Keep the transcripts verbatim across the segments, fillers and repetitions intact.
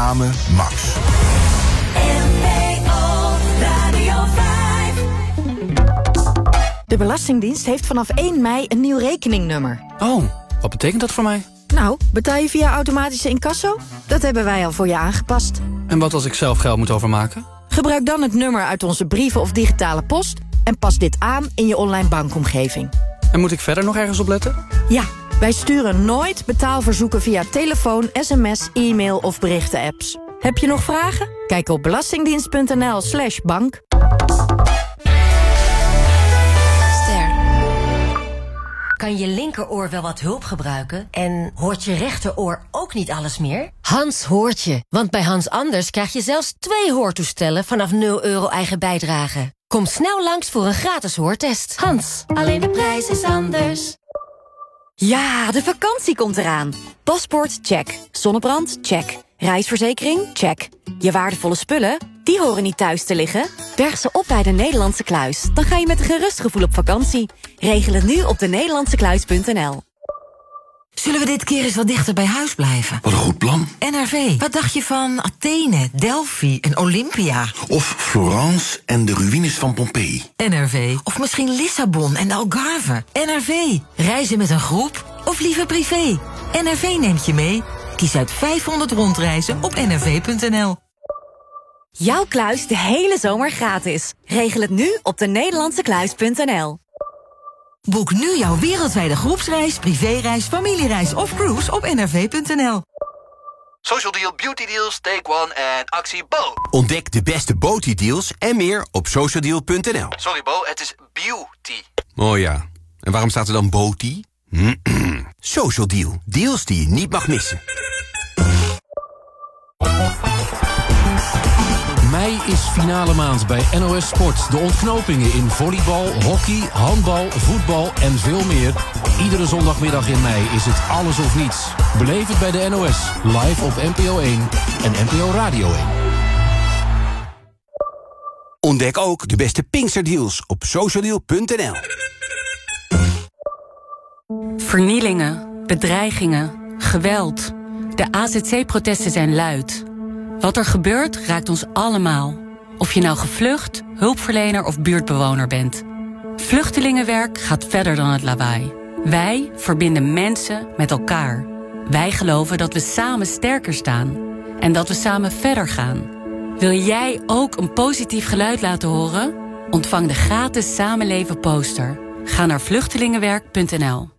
Samen Max. De Belastingdienst heeft vanaf één mei een nieuw rekeningnummer. Oh, wat betekent dat voor mij? Nou, betaal je via automatische incasso? Dat hebben wij al voor je aangepast. En wat als ik zelf geld moet overmaken? Gebruik dan het nummer uit onze brieven of digitale post en pas dit aan in je online bankomgeving. En moet ik verder nog ergens op letten? Ja, wij sturen nooit betaalverzoeken via telefoon, sms, e-mail of berichtenapps. Heb je nog vragen? Kijk op belastingdienst.nl slash bank. Kan je linkeroor wel wat hulp gebruiken? En hoort je rechteroor ook niet alles meer? Hans hoort je, want bij Hans Anders krijg je zelfs twee hoortoestellen vanaf nul euro eigen bijdrage. Kom snel langs voor een gratis hoortest. Hans, alleen de prijs is anders. Ja, de vakantie komt eraan. Paspoort, check. Zonnebrand, check. Reisverzekering, check. Je waardevolle spullen, die horen niet thuis te liggen. Berg ze op bij de Nederlandse Kluis. Dan ga je met een gerust gevoel op vakantie. Regel het nu op de nederlandse kluis punt n l. Zullen we dit keer eens wat dichter bij huis blijven? Wat een goed plan. N R V, wat dacht je van Athene, Delphi en Olympia? Of Florence en de ruïnes van Pompeii. N R V, of misschien Lissabon en de Algarve. N R V, reizen met een groep of liever privé? N R V neemt je mee. Kies uit vijfhonderd rondreizen op n r v punt n l. Jouw kluis de hele zomer gratis. Regel het nu op de nederlandse kluis punt n l. Boek nu jouw wereldwijde groepsreis, privéreis, familiereis of cruise op n r v punt n l. Social Deal, Beauty Deals, Take One en actie Bo. Ontdek de beste beauty deals en meer op social deal punt n l. Sorry Bo, het is beauty. Oh ja, en waarom staat er dan beauty? Social Deal, deals die je niet mag missen. Mei is finale maand bij N O S Sport. De ontknopingen in volleybal, hockey, handbal, voetbal en veel meer. Iedere zondagmiddag in mei is het alles of niets. Beleef het bij de N O S, live op N P O één en N P O Radio één. Ontdek ook de beste Pinksterdeals op social deal punt n l. Vernielingen, bedreigingen, geweld. De A Z C-protesten zijn luid. Wat er gebeurt raakt ons allemaal. Of je nou gevlucht, hulpverlener of buurtbewoner bent. Vluchtelingenwerk gaat verder dan het lawaai. Wij verbinden mensen met elkaar. Wij geloven dat we samen sterker staan. En dat we samen verder gaan. Wil jij ook een positief geluid laten horen? Ontvang de gratis Samenleven poster. Ga naar vluchtelingenwerk punt n l.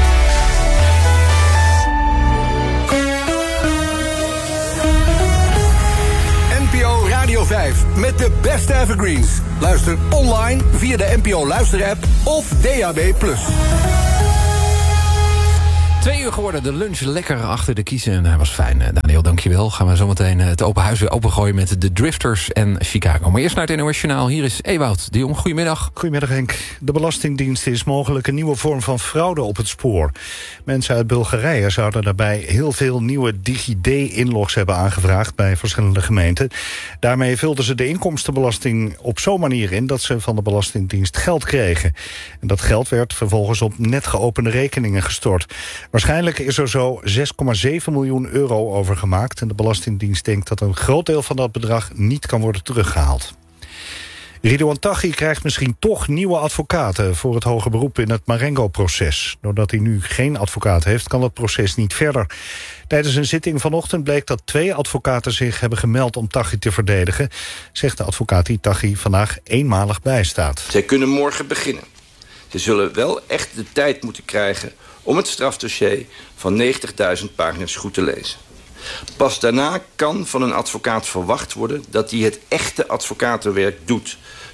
Radio vijf met de beste evergreens. Luister online via de N P O Luister-app of D A B plus. Twee uur geworden, de lunch lekker achter de kiezen. En dat was fijn, Daniel, dankjewel. Gaan we zometeen het open huis weer opengooien met de Drifters en Chicago. Maar eerst naar het N O S Journaal. Hier is Ewout de Jong. Goedemiddag. Goedemiddag, Henk. De Belastingdienst is mogelijk een nieuwe vorm van fraude op het spoor. Mensen uit Bulgarije zouden daarbij heel veel nieuwe DigiD-inlogs hebben aangevraagd bij verschillende gemeenten. Daarmee vulden ze de inkomstenbelasting op zo'n manier in dat ze van de Belastingdienst geld kregen. En dat geld werd vervolgens op net geopende rekeningen gestort. Waarschijnlijk is er zo zes komma zeven miljoen euro overgemaakt. En de Belastingdienst denkt dat een groot deel van dat bedrag niet kan worden teruggehaald. Ridouan Taghi krijgt misschien toch nieuwe advocaten voor het hoger beroep in het Marengo-proces. Doordat hij nu geen advocaat heeft, kan het proces niet verder. Tijdens een zitting vanochtend bleek dat twee advocaten zich hebben gemeld om Taghi te verdedigen, zegt de advocaat die Taghi vandaag eenmalig bijstaat. Zij kunnen morgen beginnen. Ze zullen wel echt de tijd moeten krijgen om het strafdossier van negentigduizend pagina's goed te lezen. Pas daarna kan van een advocaat verwacht worden dat hij het echte advocatenwerk doet.